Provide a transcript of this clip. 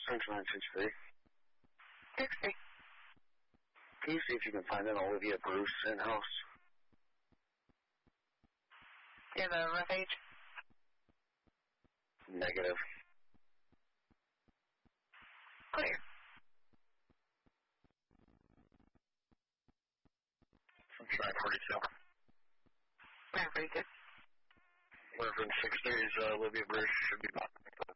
Central 963. 63. Can you see if you can find an Olivia Bruce in-house? Do you have a rough age? Negative. Clear. Sunshine 42. Very good. Reverend 6 days, Olivia Bruce should be back.